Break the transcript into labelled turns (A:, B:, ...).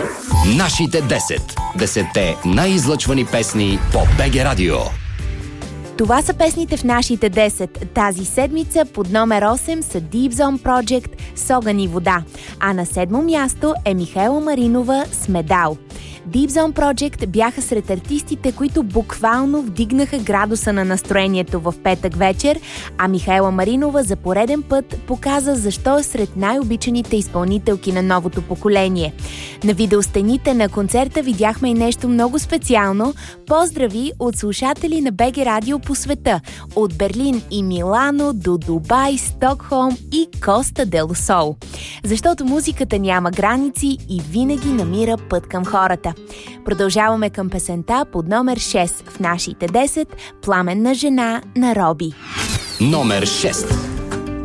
A: Нашите 10. 10-те най-излъчвани песни по БГ Радио.
B: Това са песните в нашите 10. Тази седмица под номер 8 са Deep Zone Project с огън и вода. А на 7-мо място е Михаела Маринова с Медал. Deep Zone Project бяха сред артистите, които буквално вдигнаха градуса на настроението в петък вечер, а Михаела Маринова за пореден път показа защо е сред най-обичаните изпълнителки на новото поколение. На видеостените на концерта видяхме и нещо много специално. Поздрави от слушатели на БГ Радио по света. От Берлин и Милано до Дубай, Стокхолм и Коста дело Сол. Защото музиката няма граници и винаги намира път към хората. Продължаваме към песента под номер 6 в нашите 10 "Пламенна жена" на Роби.
A: Номер 6.